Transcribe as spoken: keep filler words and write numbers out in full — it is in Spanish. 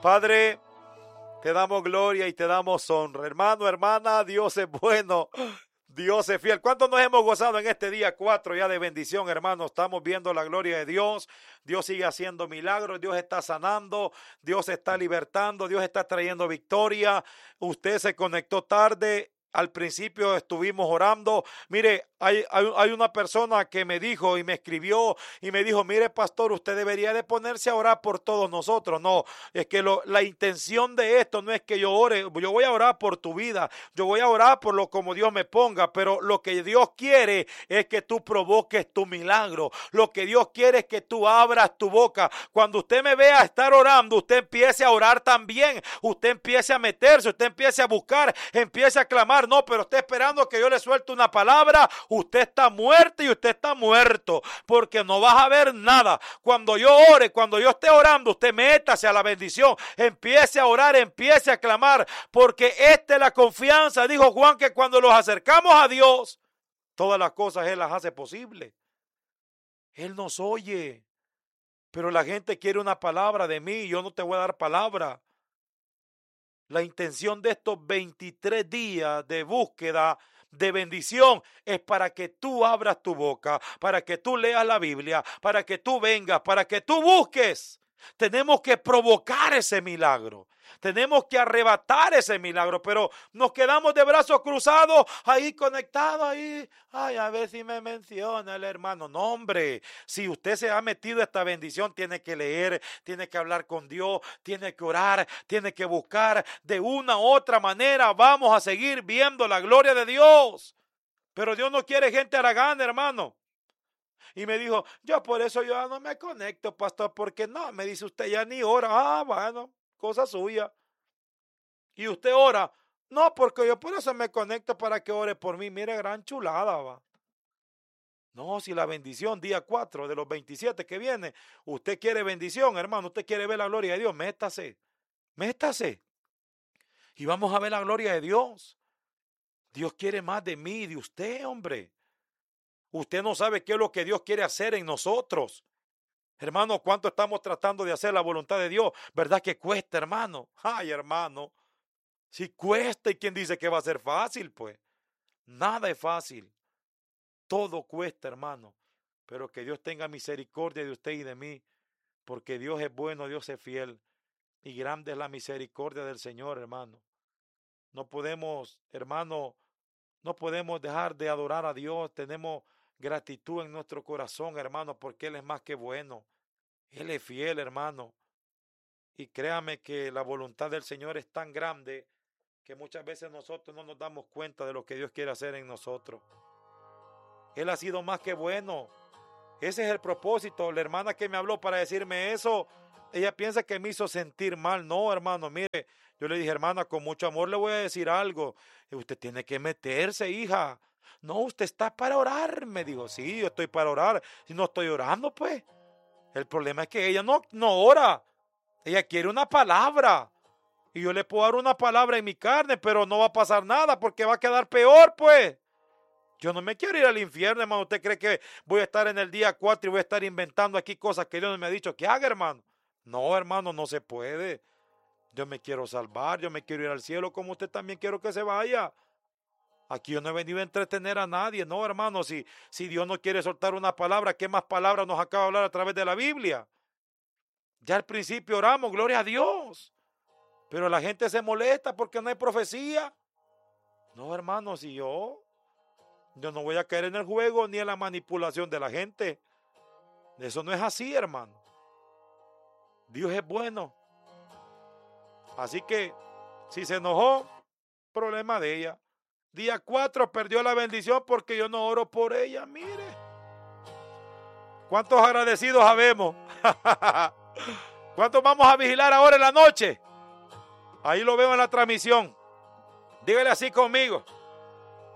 Padre, te damos gloria y te damos honra. Hermano, hermana, Dios es bueno. Dios es fiel. ¿Cuántos nos hemos gozado en este día cuatro ya de bendición, hermanos? Estamos viendo la gloria de Dios. Dios sigue haciendo milagros. Dios está sanando. Dios está libertando. Dios está trayendo victoria. Usted se conectó tarde. Al principio estuvimos orando. Mire, hay, hay, hay una persona que me dijo y me escribió y me dijo, mire pastor, usted debería de ponerse a orar por todos nosotros. No, es que lo, la intención de esto no es que yo ore, yo voy a orar por tu vida, yo voy a orar por lo como Dios me ponga, pero lo que Dios quiere es que tú provoques tu milagro. Lo que Dios quiere es que tú abras tu boca. Cuando usted me vea estar orando, usted empiece a orar también, usted empiece a meterse, usted empiece a buscar, empiece a clamar. No, pero está esperando que yo le suelte una palabra. Usted está muerto y usted está muerto, porque no vas a ver nada. Cuando yo ore, cuando yo esté orando, usted métase a la bendición, empiece a orar, empiece a clamar, porque esta es la confianza. Dijo Juan que cuando los acercamos a Dios, todas las cosas Él las hace posible. Él nos oye, pero la gente quiere una palabra de mí y yo no te voy a dar palabra. La intención de estos veintitrés días de búsqueda de bendición es para que tú abras tu boca, para que tú leas la Biblia, para que tú vengas, para que tú busques. Tenemos que provocar ese milagro. Tenemos que arrebatar ese milagro, pero nos quedamos de brazos cruzados, ahí conectados, ahí, ay, a ver si me menciona el hermano. No, hombre, si usted se ha metido a esta bendición, tiene que leer, tiene que hablar con Dios, tiene que orar, tiene que buscar. De una u otra manera vamos a seguir viendo la gloria de Dios. Pero Dios no quiere gente haragana, hermano. Y me dijo, yo por eso yo no me conecto, pastor, porque no, me dice usted ya ni ora. Ah, bueno, cosa suya. Y usted ora, no, porque yo por eso me conecto para que ore por mí. Mire, gran chulada, va. No, si la bendición, día cuatro de los veintisiete que viene, usted quiere bendición, hermano, usted quiere ver la gloria de Dios, métase, métase. Y vamos a ver la gloria de Dios. Dios quiere más de mí y de usted, hombre. Usted no sabe qué es lo que Dios quiere hacer en nosotros. Hermano, ¿cuánto estamos tratando de hacer la voluntad de Dios? ¿Verdad que cuesta, hermano? Ay, hermano, si cuesta, ¿y quién dice que va a ser fácil, pues? Nada es fácil. Todo cuesta, hermano. Pero que Dios tenga misericordia de usted y de mí, porque Dios es bueno, Dios es fiel. Y grande es la misericordia del Señor, hermano. No podemos, hermano, no podemos dejar de adorar a Dios. Tenemos gratitud en nuestro corazón, hermano, porque Él es más que bueno. Él es fiel, hermano. Y créame que la voluntad del Señor es tan grande que muchas veces nosotros no nos damos cuenta de lo que Dios quiere hacer en nosotros. Él ha sido más que bueno. Ese es el propósito. La hermana que me habló para decirme eso, ella piensa que me hizo sentir mal. No, hermano, mire, yo le dije, hermana, con mucho amor le voy a decir algo. Usted tiene que meterse, hija. No, usted está para orar. Me dijo, sí, yo estoy para orar. Si no estoy orando, pues. El problema es que ella no, no ora. Ella quiere una palabra. Y yo le puedo dar una palabra en mi carne, pero no va a pasar nada porque va a quedar peor, pues. Yo no me quiero ir al infierno, hermano. ¿Usted cree que voy a estar en el día cuatro y voy a estar inventando aquí cosas que Dios no me ha dicho que haga, hermano? No, hermano, no se puede. Yo me quiero salvar, yo me quiero ir al cielo como usted también quiero que se vaya. Aquí yo no he venido a entretener a nadie, no, hermano. Si, si Dios no quiere soltar una palabra, ¿qué más palabras nos acaba de hablar a través de la Biblia? Ya al principio oramos, gloria a Dios. Pero la gente se molesta porque no hay profecía. No, hermano, si yo... Yo no voy a caer en el juego ni en la manipulación de la gente. Eso no es así, hermano. Dios es bueno. Así que, si se enojó, problema de ella. Día cuatro perdió la bendición porque yo no oro por ella. Mire. ¿Cuántos agradecidos habemos? ¿Cuántos vamos a vigilar ahora en la noche? Ahí lo veo en la transmisión. Dígale así conmigo.